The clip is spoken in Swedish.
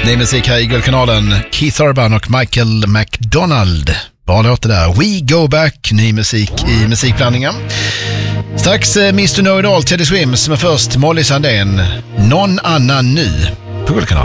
Ny musik här i Guldkanalen. Keith Urban och Michael McDonald. Bra låt det där. We Go Back, ny musik i musikblandningen. Strax Mr. Know It All, Teddy Swims, men först Molly Sandén. Någon annan nu på Guldkanalen.